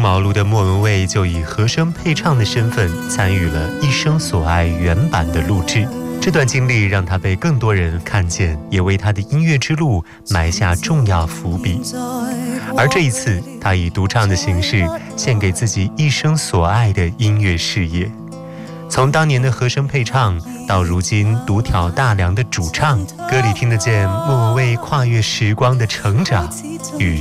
茅庐的莫文蔚就以和声配唱的身份参与了《一生所爱》原版的录制。这段经历让他被更多人看见，也为他的音乐之路埋下重要伏笔。而这一次，他以独唱的形式献给自己一生所爱的音乐事业。从当年的和声配唱到如今独挑大梁的主唱，歌里听得见莫文蔚跨越时光的成长与